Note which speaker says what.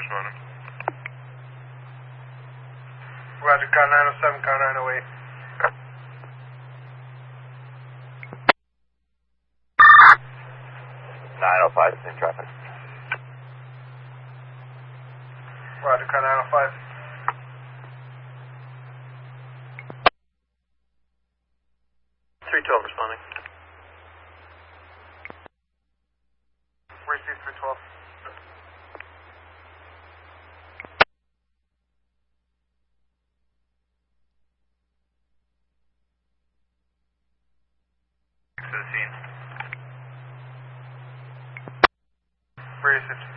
Speaker 1: responding.
Speaker 2: Roger, car 907, car 908.
Speaker 3: In traffic.
Speaker 2: Roger, car 905.
Speaker 1: Responding.
Speaker 2: Receive 312.
Speaker 1: To the scene.
Speaker 2: Receive